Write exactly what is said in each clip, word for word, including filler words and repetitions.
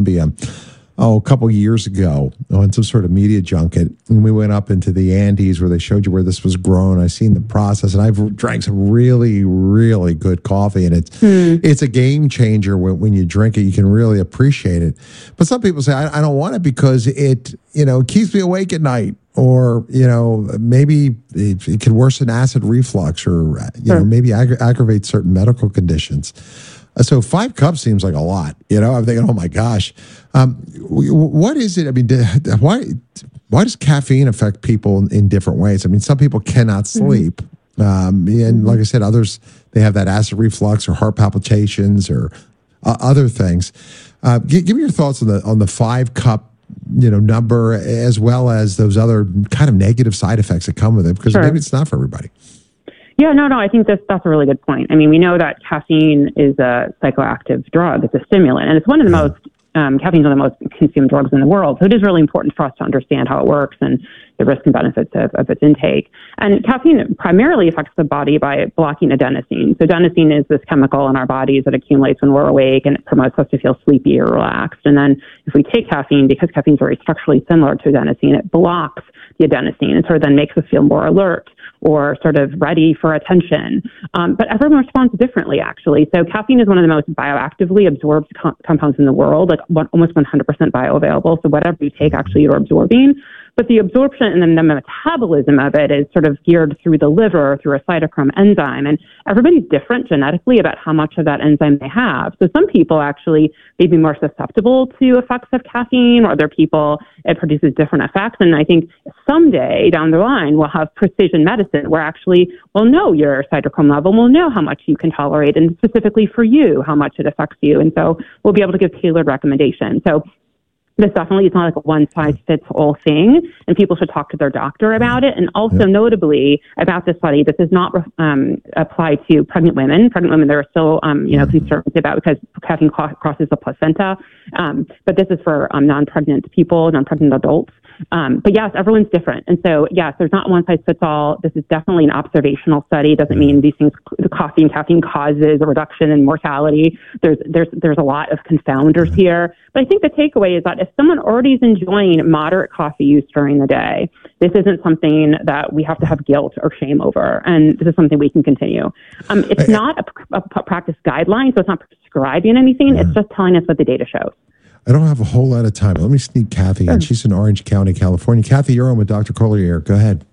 Colombia, oh, a couple years ago on some sort of media junket. And we went up into the Andes where they showed you where this was grown. I've seen the process, and I've drank some really, really good coffee. And it's mm. it's a game changer when, when you drink it. You can really appreciate it. But some people say, I, I don't want it because it, you know, keeps me awake at night. Or, you know, maybe it, it could worsen acid reflux, or, you sure. know, maybe aggra- aggravate certain medical conditions. Uh, so five cups seems like a lot. You know, I'm thinking, oh my gosh, um, what is it? I mean, why why does caffeine affect people in, in different ways? I mean, some people cannot sleep, mm-hmm. um, and like I said, others they have that acid reflux or heart palpitations or uh, other things. Uh, give, give me your thoughts on the on the five cup. You know, number, as well as those other kind of negative side effects that come with it, because sure. maybe it's not for everybody. Yeah, no, no, I think that's, that's a really good point. I mean, we know that caffeine is a psychoactive drug. It's a stimulant, and it's one of the yeah. most, um, caffeine is one of the most consumed drugs in the world. So it is really important for us to understand how it works and the risks and benefits of, of its intake. And caffeine primarily affects the body by blocking adenosine. So adenosine is this chemical in our bodies that accumulates when we're awake, and it promotes us to feel sleepy or relaxed. And then if we take caffeine, because caffeine is very structurally similar to adenosine, it blocks the adenosine and sort of then makes us feel more alert or sort of ready for attention. Um, but everyone responds differently, actually. So caffeine is one of the most bioactively absorbed com- compounds in the world, like one, almost one hundred percent bioavailable. So whatever you take, actually, you're absorbing. But the absorption and then the metabolism of it is sort of geared through the liver, through a cytochrome enzyme. And everybody's different genetically about how much of that enzyme they have. So some people actually may be more susceptible to effects of caffeine, or other people, it produces different effects. And I think someday down the line, we'll have precision medicine where actually we'll know your cytochrome level, we'll know how much you can tolerate, and specifically for you, how much it affects you. And so we'll be able to give tailored recommendations. So this definitely is not like a one-size-fits-all thing, and people should talk to their doctor about it. And also, yeah. notably, about this study, this does not um, apply to pregnant women. Pregnant women, there are still, um, you know, concerns about because caffeine crosses the placenta. Um, but this is for um, non-pregnant people, non-pregnant adults. Um, but yes, everyone's different. And so, yes, there's not one size fits all. This is definitely an observational study. It doesn't mean these things, the coffee and caffeine causes a reduction in mortality. There's, there's, there's a lot of confounders here. But I think the takeaway is that if someone already is enjoying moderate coffee use during the day, this isn't something that we have to have guilt or shame over. And this is something we can continue. Um, it's not a, a practice guideline, so it's not prescribing anything. It's just telling us what the data shows. I don't have a whole lot of time. Let me sneak Kathy in. She's in Orange County, California. Kathy, you're on with Doctor Collier. Go ahead.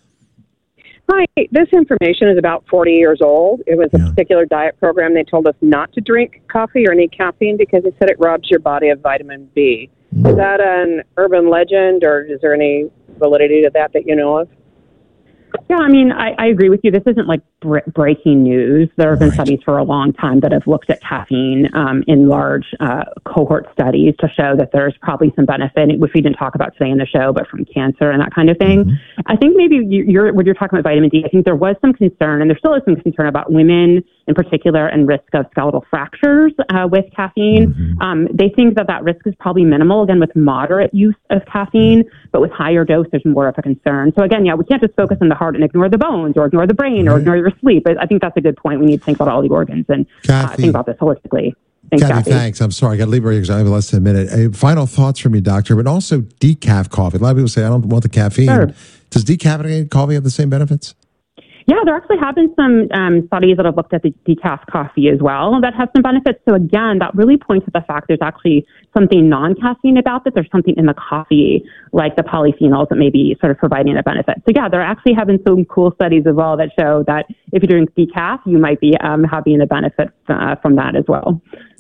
Hi. This information is about forty years old. It was a yeah. particular diet program. They told us not to drink coffee or any caffeine because they said it robs your body of vitamin B. Mm. Is that an urban legend, or is there any validity to that that you know of? Yeah, I mean, I, I agree with you. This isn't like bre- breaking news. There have been right. studies for a long time that have looked at caffeine um, in large uh, cohort studies to show that there's probably some benefit, which we didn't talk about today in the show, but from cancer and that kind of thing. Mm-hmm. I think maybe you, you're, when you're talking about vitamin D, I think there was some concern, and there still is some concern about women in particular and risk of skeletal fractures uh, with caffeine. Mm-hmm. Um, they think that that risk is probably minimal, again, with moderate use of caffeine, but with higher dose, there's more of a concern. So again, yeah, we can't just focus on the heart and ignore the bones or ignore the brain or ignore your sleep. I think that's a good point. We need to think about all the organs and uh, think about this holistically. Thanks, Kathy, Kathy. Thanks. I'm sorry. I got to leave right because I have less than a minute. Uh, final thoughts from you, doctor, but also decaf coffee. A lot of people say, I don't want the caffeine. Sure. Does decaffeinated coffee have the same benefits? Yeah, there actually have been some um, studies that have looked at the decaf coffee as well that have some benefits. So again, that really points to the fact there's actually something non-caffeine about this. There's something in the coffee, like the polyphenols, that may be sort of providing a benefit. So yeah, there actually have been some cool studies as well that show that if you drink decaf, you might be um, having a benefit uh, from that as well.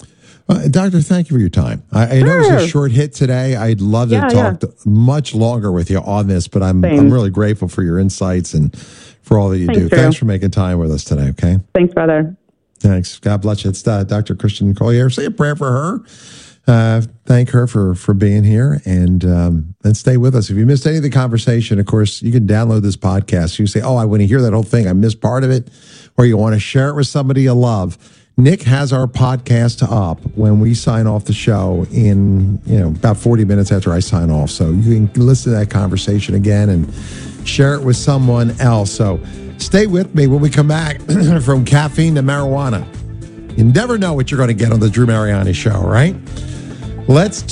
Uh, Doctor, thank you for your time. I, I sure. know it was a short hit today. I'd love to yeah, talk yeah. much longer with you on this, but I'm Same. I'm really grateful for your insights and for all that you Thanks, do. Drew. Thanks for making time with us today, okay? Thanks, brother. Thanks. God bless you. It's uh, Doctor Christian Collier. Say a prayer for her. Uh, thank her for, for being here, and um, and stay with us. If you missed any of the conversation, of course, you can download this podcast. You say, oh, I want to hear that whole thing. I missed part of it. Or you want to share it with somebody you love. Nick has our podcast up when we sign off the show in, you know, about forty minutes after I sign off. So you can listen to that conversation again and share it with someone else. So stay with me when we come back from caffeine to marijuana. You never know what you're going to get on the Drew Mariani Show, right? Let's